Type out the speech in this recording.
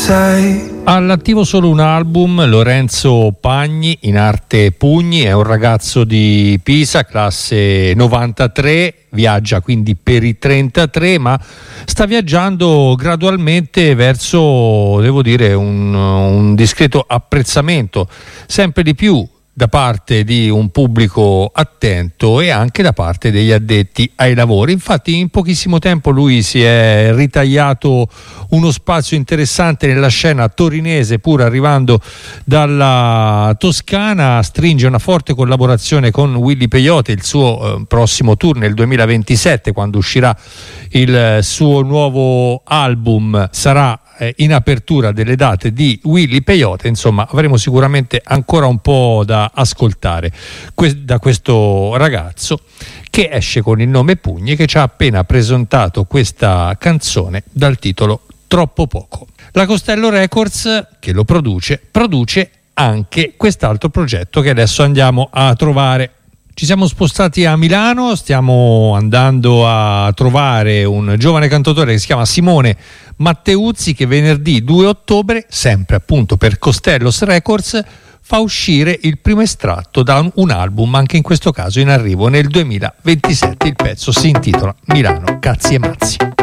say. All'attivo solo un album, Lorenzo Pagni, in arte Pugni, è un ragazzo di Pisa, classe 93, viaggia quindi per i 33, ma sta viaggiando gradualmente verso, devo dire, un discreto apprezzamento, sempre di più da parte di un pubblico attento e anche da parte degli addetti ai lavori. Infatti in pochissimo tempo lui si è ritagliato uno spazio interessante nella scena torinese, pur arrivando dalla Toscana. Stringe una forte collaborazione con Willy Peyote. Il suo prossimo tour nel 2027, quando uscirà il suo nuovo album, sarà in apertura delle date di Willy Peyote. Insomma, avremo sicuramente ancora un po' da ascoltare da questo ragazzo che esce con il nome Pugni, che ci ha appena presentato questa canzone dal titolo Troppo Poco. La Costello Records, che lo produce anche quest'altro progetto che adesso andiamo a trovare. Ci siamo spostati a Milano, stiamo andando a trovare un giovane cantautore che si chiama Simone Matteuzzi, che venerdì 2 ottobre, sempre appunto per Costellos Records, fa uscire il primo estratto da un album, anche in questo caso in arrivo nel 2027. Il pezzo si intitola Milano Cazzi e Mazzi.